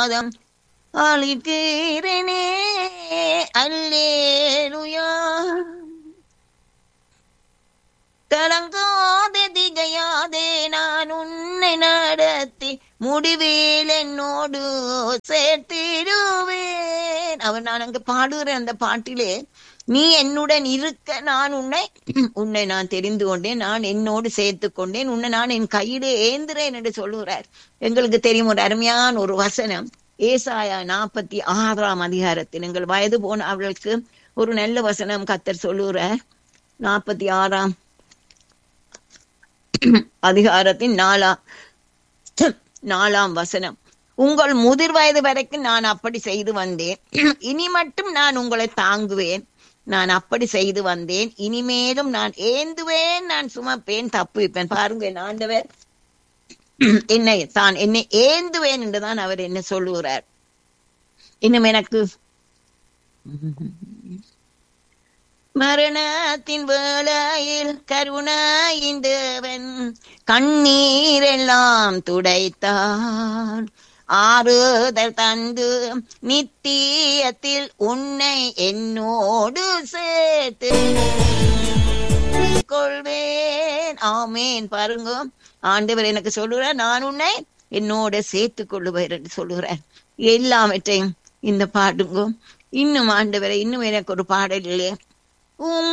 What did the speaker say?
பாதம் அளித்தீரனே. அல்லேலுயா. கலங்காதே திகையாதே, நான் உன்னை நடத்தி முடிவில் என்னோடு சேர்த்திடுவேன். அவர் நான் அங்க பாடுகிறேன் அந்த பாட்டிலே, நீ என்னுடன் இருக்க நான் உன்னை நான் தெரிந்து கொண்டேன், நான் என்னோடு சேர்த்து கொண்டேன், உன்னை நான் என் கையிலே ஏந்துறேன் என்று சொல்லுகிறார். எங்களுக்கு தெரியும் ஒரு அருமையான ஒரு வசனம், ஏசாயா 46 அதிகாரத்தில் எங்கள் வயது போன அவர்களுக்கு ஒரு நல்ல வசனம் கர்த்தர் சொல்லுகிறார். 46 அதிகாரத்தின் 4ஆம் வசனம். உங்கள் முதிர் வயது வரைக்கும் நான் அப்படி செய்து வந்தேன், இனி மட்டும் நான் உங்களை தாங்குவேன். நான் அப்படி செய்து வந்தேன், இனிமேலும் நான் ஏந்துவேன், நான் சுமப்பேன், தப்புவிப்பேன். பாருங்க, என் ஆண்டவர் என்னை ஏந்துவேன் என்றுதான் அவர் என்ன சொல்லுகிறார். இன்னும் எனக்கு மரணத்தின் வேளையில் கருணையின் தேவன் கண்ணீரெல்லாம் துடைத்தார், ஆறுதல் தந்து நித்தியத்தில் உன்னை என்னோடு சேர்த்து கொள்வேன். ஆமேன். பாருங்க, ஆண்டவர் எனக்கு சொல்லுகிறார், நான் உன்னை என்னோட சேர்த்துக் கொள்ளுவேன் என்று சொல்லுகிறார். எல்லாவற்றையும் இந்த பாடுங்க. இன்னும் ஆண்டவரை, இன்னும் எனக்கு ஒரு பாடல் இல்லையே,